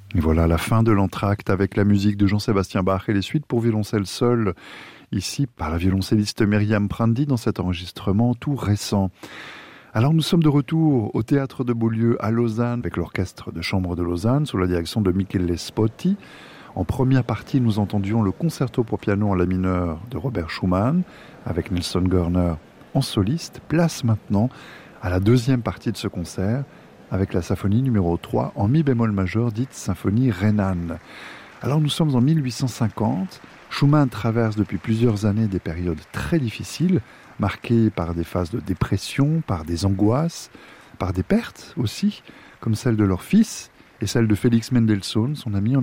Et voilà la fin de l'entracte avec la musique de Jean-Sébastien Bach et les suites pour violoncelle seul, ici par la violoncelliste Myriam Prandi dans cet enregistrement tout récent. Alors nous sommes de retour au Théâtre de Beaulieu à Lausanne avec l'Orchestre de Chambre de Lausanne sous la direction de Michele Spotti. En première partie, nous entendions le concerto pour piano en la mineur de Robert Schumann avec Nelson Görner en soliste. Place maintenant à la deuxième partie de ce concert avec la symphonie numéro 3 en mi bémol majeur, dite symphonie rhénane. Alors nous sommes en 1850, Schumann traverse depuis plusieurs années des périodes très difficiles, marquées par des phases de dépression, par des angoisses, par des pertes aussi, comme celle de leur fils et celle de Félix Mendelssohn, son ami en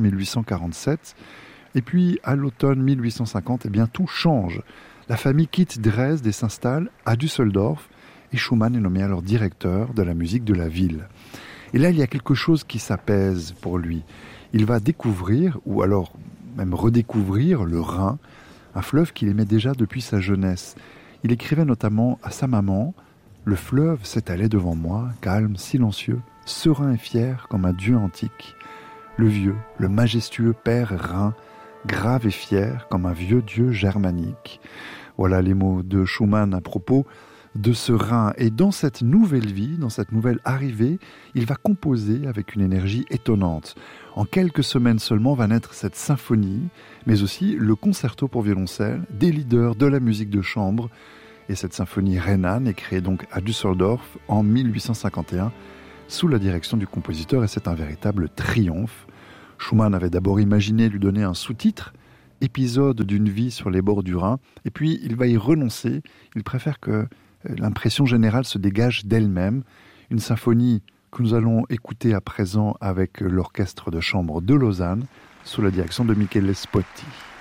1847. Et puis à l'automne 1850, eh bien tout change. La famille quitte Dresde et s'installe à Düsseldorf, et Schumann est nommé alors directeur de la musique de la ville. Et là, il y a quelque chose qui s'apaise pour lui. Il va découvrir, ou alors même redécouvrir, le Rhin, un fleuve qu'il aimait déjà depuis sa jeunesse. Il écrivait notamment à sa maman « Le fleuve s'étalait devant moi, calme, silencieux, serein et fier comme un dieu antique. Le vieux, le majestueux père Rhin, grave et fier comme un vieux dieu germanique. » Voilà les mots de Schumann à propos de ce Rhin. Et dans cette nouvelle vie, dans cette nouvelle arrivée, il va composer avec une énergie étonnante. En quelques semaines seulement va naître cette symphonie, mais aussi le concerto pour violoncelle, des leaders de la musique de chambre. Et cette symphonie rhénane est créée donc à Düsseldorf en 1851 sous la direction du compositeur, et c'est un véritable triomphe. Schumann avait d'abord imaginé lui donner un sous-titre, épisode d'une vie sur les bords du Rhin, et puis il va y renoncer. Il préfère que l'impression générale se dégage d'elle-même. Une symphonie que nous allons écouter à présent avec l'Orchestre de Chambre de Lausanne sous la direction de Michele Spotti.